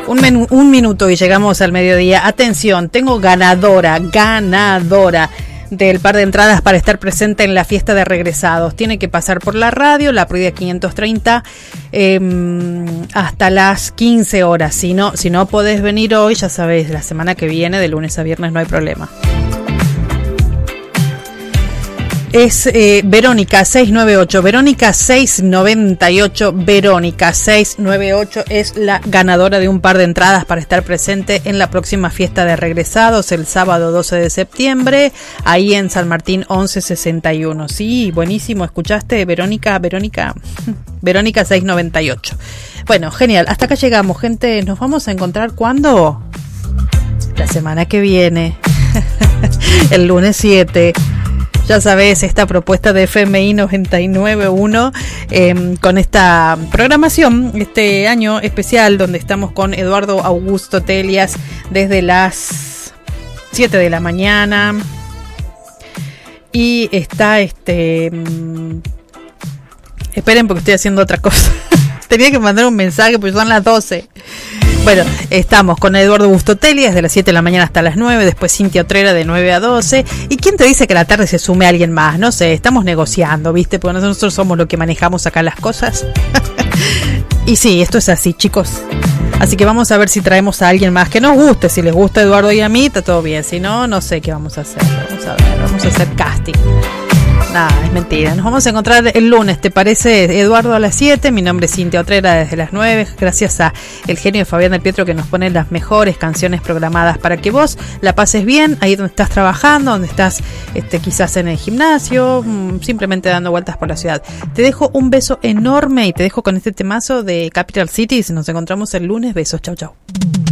Un minuto y llegamos al mediodía. Atención, tengo ganadora del par de entradas para estar presente en la fiesta de regresados. Tiene que pasar por la radio, la Provincia 530, hasta las 15 horas. Si no podés venir hoy, ya sabés, la semana que viene, de lunes a viernes, no hay problema. Es Verónica 698, Verónica 698, Verónica 698 es la ganadora de un par de entradas para estar presente en la próxima fiesta de regresados el sábado 12 de septiembre, ahí en San Martín 1161. Sí, buenísimo, ¿escuchaste? Verónica 698. Bueno, genial, hasta acá llegamos, gente. Nos vamos a encontrar ¿cuándo? La semana que viene, el lunes 7. Ya sabes, esta propuesta de FMI 99.1 con esta programación, este año especial donde estamos con Eduardo Augusto Telias desde las 7 de la mañana. Y está esperen porque estoy haciendo otra cosa. Tenía que mandar un mensaje porque son las 12. Bueno, estamos con Eduardo Augusto Telias de las 7 de la mañana hasta las 9, después Cintia Otrera de 9 a 12. ¿Y quién te dice que a la tarde se sume alguien más? No sé, estamos negociando, ¿viste? Porque nosotros somos los que manejamos acá las cosas. Y sí, esto es así, chicos. Así que vamos a ver si traemos a alguien más que nos guste. Si les gusta Eduardo y a mí, está todo bien. Si no, no sé qué vamos a hacer. Vamos a hacer casting. Nada, es mentira. Nos vamos a encontrar el lunes, ¿te parece, Eduardo, a las 7? Mi nombre es Cintia Otrera desde las 9. Gracias a el genio de Fabián del Pietro que nos pone las mejores canciones programadas para que vos la pases bien ahí donde estás trabajando, donde estás quizás en el gimnasio, simplemente dando vueltas por la ciudad. Te dejo un beso enorme y te dejo con este temazo de Capital Cities. Nos encontramos el lunes. Besos, chau, chau.